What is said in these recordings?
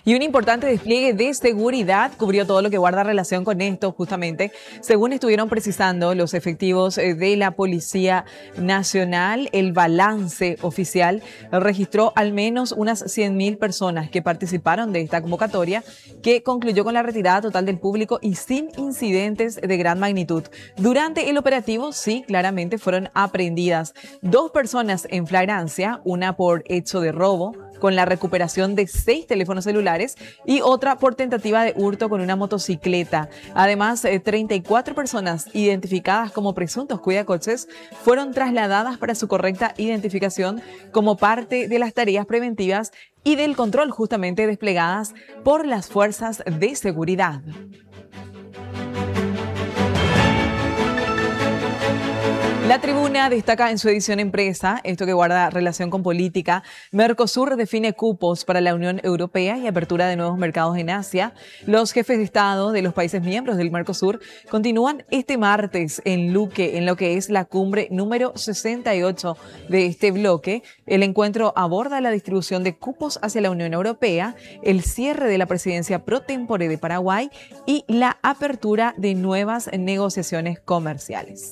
Y un importante despliegue de seguridad cubrió todo lo que guarda relación con esto, justamente. Según estuvieron precisando los efectivos de la Policía Nacional, el balance oficial registró al menos unas 100.000 personas que participaron de esta convocatoria, que concluyó con la retirada total del público y sin incidentes de gran magnitud. Durante el operativo, sí, claramente fueron aprehendidas 2 personas en flagrancia, una por hecho de robo, con la recuperación de 6 teléfonos celulares y otra por tentativa de hurto con una motocicleta. Además, 34 personas identificadas como presuntos cuidacoches fueron trasladadas para su correcta identificación como parte de las tareas preventivas y del control justamente desplegadas por las fuerzas de seguridad. La Tribuna destaca en su edición impresa, esto que guarda relación con política: Mercosur define cupos para la Unión Europea y apertura de nuevos mercados en Asia. Los jefes de Estado de los países miembros del Mercosur continúan este martes en Luque, en lo que es la cumbre número 68 de este bloque. El encuentro aborda la distribución de cupos hacia la Unión Europea, el cierre de la presidencia pro tempore de Paraguay y la apertura de nuevas negociaciones comerciales.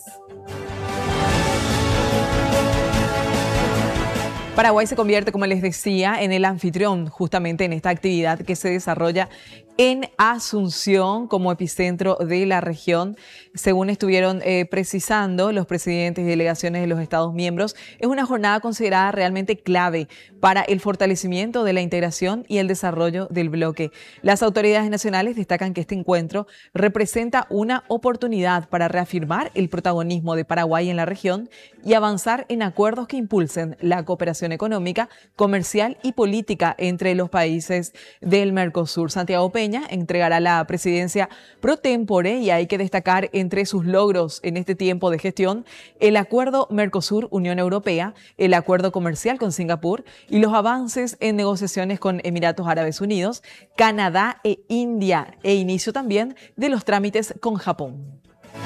Paraguay se convierte, como les decía, en el anfitrión justamente en esta actividad que se desarrolla en Asunción como epicentro de la región. Según estuvieron precisando los presidentes y delegaciones de los Estados miembros, es una jornada considerada realmente clave para el fortalecimiento de la integración y el desarrollo del bloque. Las autoridades nacionales destacan que este encuentro representa una oportunidad para reafirmar el protagonismo de Paraguay en la región y avanzar en acuerdos que impulsen la cooperación económica, comercial y política entre los países del Mercosur. Santiago Peña entregará la presidencia pro tempore y hay que destacar entre sus logros en este tiempo de gestión el acuerdo Mercosur-Unión Europea, el acuerdo comercial con Singapur y los avances en negociaciones con Emiratos Árabes Unidos, Canadá e India, e inicio también de los trámites con Japón.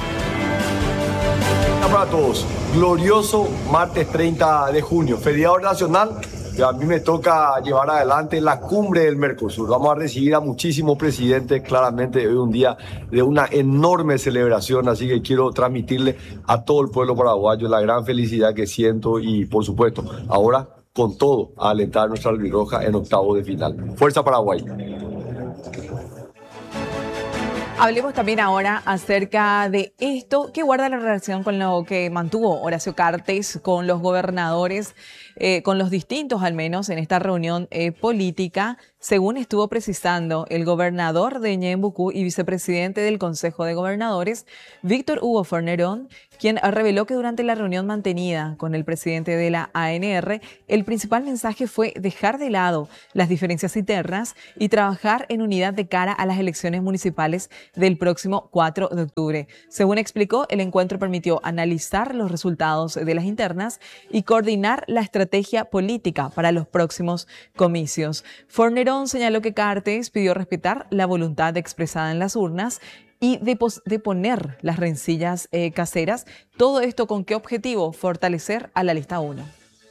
Para todos, glorioso martes 30 de junio, feriado nacional. A mí me toca llevar adelante la cumbre del Mercosur. Vamos a recibir a muchísimos presidentes. Claramente hoy es un día de una enorme celebración, así que quiero transmitirle a todo el pueblo paraguayo la gran felicidad que siento y, por supuesto, ahora con todo a alentar a nuestra albirroja en octavos de final. ¡Fuerza Paraguay! Hablemos también ahora acerca de esto que guarda la relación con lo que mantuvo Horacio Cartes con los gobernadores, con los distintos al menos en esta reunión política. Según estuvo precisando el gobernador de Ñembucú y vicepresidente del Consejo de Gobernadores, Víctor Hugo Fornerón, quien reveló que durante la reunión mantenida con el presidente de la ANR, el principal mensaje fue dejar de lado las diferencias internas y trabajar en unidad de cara a las elecciones municipales del próximo 4 de octubre. Según explicó, el encuentro permitió analizar los resultados de las internas y coordinar la estrategia política para los próximos comicios. Fornerón señaló que Cartes pidió respetar la voluntad expresada en las urnas y de poner las rencillas caseras. ¿Todo esto con qué objetivo? Fortalecer a la lista 1.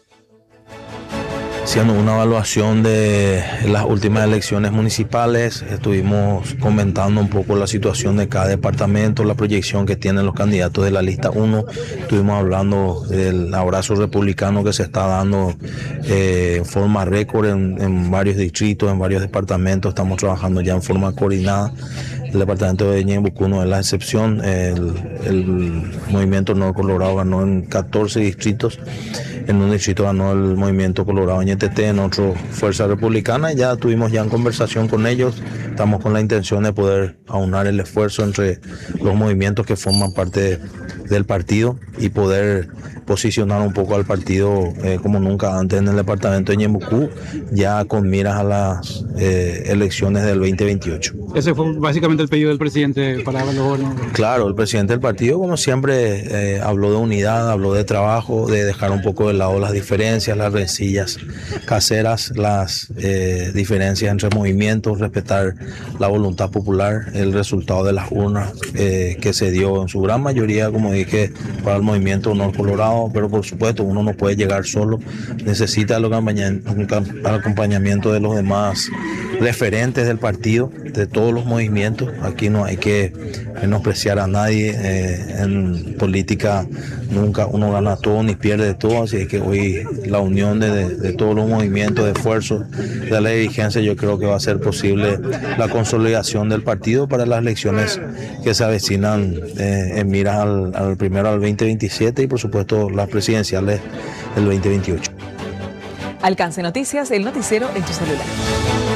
Haciendo una evaluación de las últimas elecciones municipales, estuvimos comentando un poco la situación de cada departamento, la proyección que tienen los candidatos de la lista 1. Estuvimos hablando del abrazo republicano que se está dando en forma récord en varios distritos, en varios departamentos. Estamos trabajando ya en forma coordinada. El departamento de Ñembucú no es la excepción. El movimiento Nuevo Colorado ganó en 14 distritos. En un distrito ganó el movimiento Colorado Ñeteté, en otro Fuerza Republicana. Ya tuvimos ya en conversación con ellos. Estamos con la intención de poder aunar el esfuerzo entre los movimientos que forman parte del partido y poder posicionar un poco al partido como nunca antes en el departamento de Ñembucú, ya con miras a las elecciones del 2028. Ese fue básicamente el pedido del presidente para los gobernadores. Claro, el presidente del partido, como siempre, habló de unidad, habló de trabajo, de dejar un poco de lado las diferencias, las rencillas caseras, las diferencias entre movimientos, respetar la voluntad popular, el resultado de las urnas que se dio en su gran mayoría, como dije, para el movimiento Honor Colorado, acompañado, pero por supuesto uno no puede llegar solo, necesita el acompañamiento de los demás referentes del partido, de todos los movimientos. Aquí no hay que menospreciar a nadie, en política nunca uno gana todo ni pierde todo, así que hoy la unión de todos los movimientos, de esfuerzos, de la dirigencia, yo creo que va a ser posible la consolidación del partido para las elecciones que se avecinan en miras al primero al 2027 y por supuesto las presidenciales del 2028. Alcance Noticias, el noticiero en tu celular.